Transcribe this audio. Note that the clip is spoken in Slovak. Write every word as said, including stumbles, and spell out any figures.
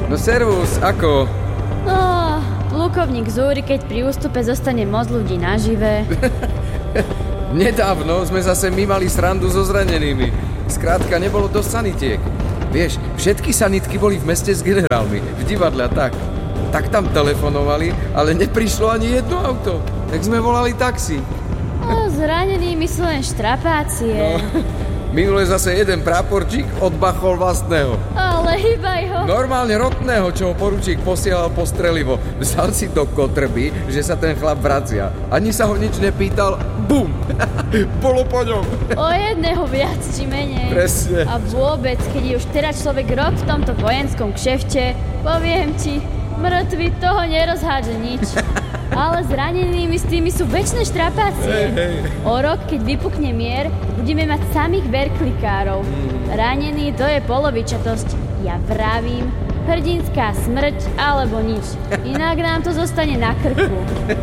No servus, ako? Oh, plukovník Zúri, keď pri ústupe zostane moc ľudí nažive. Nedávno sme zase my mali srandu so zranenými. Skrátka, nebolo dosť sanitiek. Vieš, všetky sanitky boli v meste s generálmi, v divadle a tak. Tak tam telefonovali, ale neprišlo ani jedno auto. Tak sme volali taxi. O, zranenými sú len štrapácie. No, minule zase jeden práporčík odbachol vlastného. Ale hýbaj ho. Normálne rotného, čo ho poručík posielal po strelivo. Vzal si do kotrby, že sa ten chlap vracia. Ani sa ho nič nepýtal. Bum! Bolo po ňom. O jedného viac či menej. Presne. A vôbec, keď je už teraz človek rok v tomto vojenskom kšefte, poviem ti, mŕtvy toho nerozhádže nič. Ale zranenými s tými sú večné štrapácie. Hej, hej. O rok, keď vypukne mier, budeme mať samých verklikárov. Mm. Ranený to je polovičatosť. Ja vravím, hrdinská smrť alebo nič. Inak nám to zostane na krku.